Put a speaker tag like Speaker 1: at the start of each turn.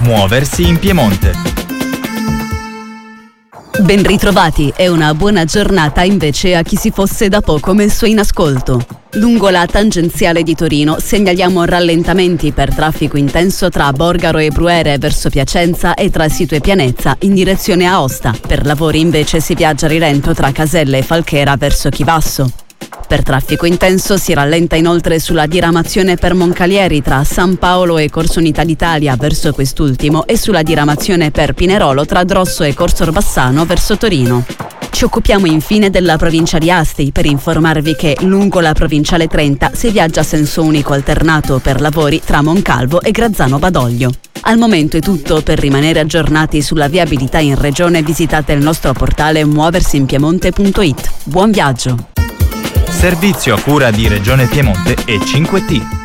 Speaker 1: Muoversi in Piemonte.
Speaker 2: Ben ritrovati e una buona giornata invece a chi si fosse da poco messo in ascolto. Lungo la tangenziale di Torino segnaliamo rallentamenti per traffico intenso tra Borgaro e Bruere verso Piacenza e tra Sito e Pianezza in direzione Aosta. Per lavori invece si viaggia a rilento tra Caselle e Falchera verso Chivasso. Per traffico intenso si rallenta inoltre sulla diramazione per Moncalieri tra San Paolo e Corso Unità d'Italia verso quest'ultimo e sulla diramazione per Pinerolo tra Drosso e Corso Orbassano verso Torino. Ci occupiamo infine della provincia di Asti per informarvi che lungo la provinciale 30 si viaggia a senso unico alternato per lavori tra Moncalvo e Grazzano Badoglio. Al momento è tutto. Per rimanere aggiornati sulla viabilità in regione visitate il nostro portale muoversiinpiemonte.it. Buon viaggio!
Speaker 1: Servizio a cura di Regione Piemonte e 5T.